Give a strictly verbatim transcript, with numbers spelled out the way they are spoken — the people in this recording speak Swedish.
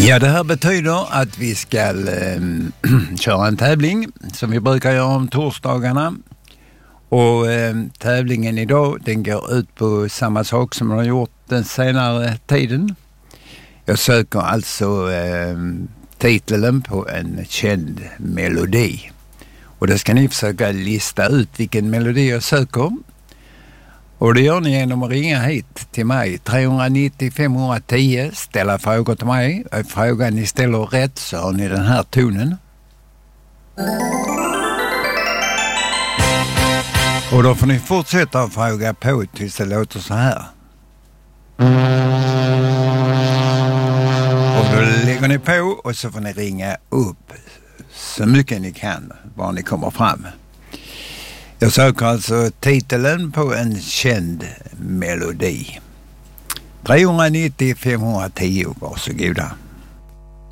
Ja, det här betyder att vi ska eh, köra en tävling som vi brukar göra om torsdagarna. Och eh, tävlingen idag, den går ut på samma sak som man har gjort den senare tiden. Jag söker alltså eh, titeln på en känd melodi. Och då ska ni försöka lista ut vilken melodi jag söker. Och det gör ni genom att ringa hit till mig. tre nio noll fem ett noll, ställa frågor till mig. Är frågan ni ställer rätt så har ni den här tonen. Och då får ni fortsätta att fråga på tills det låter så här. Och då lägger ni på och så får ni ringa upp så mycket ni kan var ni kommer fram. Jag söker alltså titeln på en känd melodi. tre nio noll fem ett noll, varsågoda.